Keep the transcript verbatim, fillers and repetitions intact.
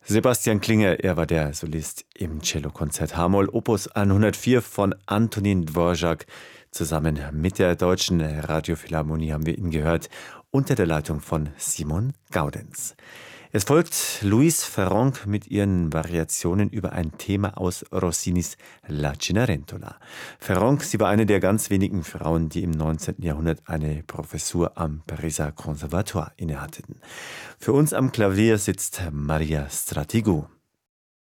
Sebastian Klinger, er war der Solist im Cellokonzert H-Moll Opus hundertvier von Antonin Dvorak. Zusammen mit der Deutschen Radiophilharmonie haben wir ihn gehört, unter der Leitung von Simon Gaudenz. Es folgt Louise Ferron mit ihren Variationen über ein Thema aus Rossinis La Cenerentola. Ferron, sie war eine der ganz wenigen Frauen, die im neunzehnten Jahrhundert eine Professur am Pariser Conservatoire innehatten. Für uns am Klavier sitzt Maria Stratigou.